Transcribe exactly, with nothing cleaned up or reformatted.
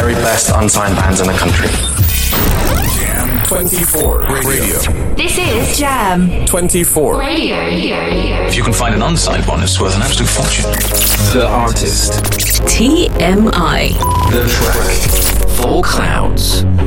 very best unsigned bands in the country. Jam twenty-four Radio. This is Jam twenty-four Radio. If you can find an unsigned one, it's worth an absolute fortune. The artist. T M I. The track. Four Clouds.